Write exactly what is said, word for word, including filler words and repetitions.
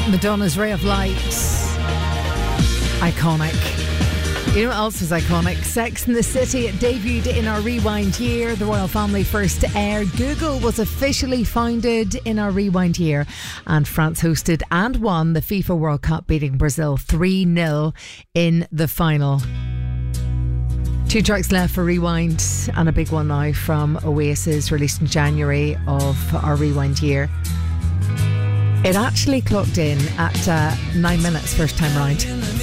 Madonna's Ray of Light. Iconic. You know what else was iconic? Sex and the City. It debuted in our Rewind year. The royal family first aired. Google was officially founded in our Rewind year. And France hosted and won the FIFA World Cup, beating Brazil three nil in the final. Two tracks left for Rewind, and a big one now from Oasis, released in January of our Rewind year. It actually clocked in at uh, nine minutes first time round.